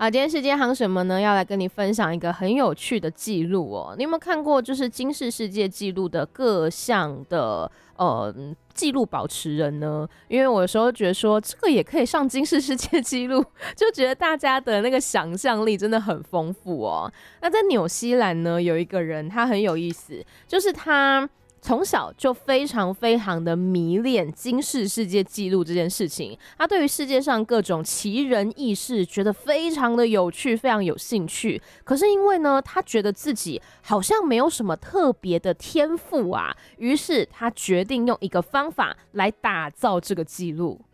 好，今天世界夯什么呢？要来跟你分享一个很有趣的记录哦。你有没有看过就是金氏世界纪录的各项的记录保持人呢？因为我有时候觉得说这个也可以上金氏世界纪录，就觉得大家的那个想象力真的很丰富哦。那在纽西兰呢，有一个人他很有意思，就是他从小就非常非常的迷恋金氏世界纪录这件事情，他对于世界上各种奇人异事觉得非常的有趣，非常有兴趣。可是因为呢，他觉得自己好像没有什么特别的天赋啊，于是他决定用一个方法来打造这个纪录。